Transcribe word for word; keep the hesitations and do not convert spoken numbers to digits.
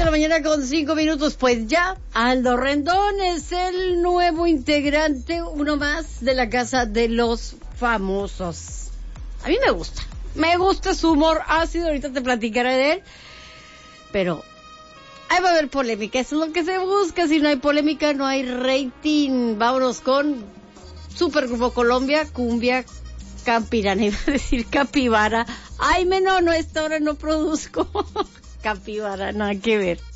la mañana con cinco minutos. Pues ya, Aldo Rendón es el nuevo integrante, uno más de la Casa de los Famosos. A mí me gusta, me gusta su humor ácido, ahorita te platicaré de él, pero ahí va a haber polémica, eso es lo que se busca. Si no hay polémica, no hay rating. Vámonos con Supergrupo Colombia, Cumbia Campirana, iba a decir Capibara. Ay, menor, no, esta hora no produzco. Capibara, nada que ver.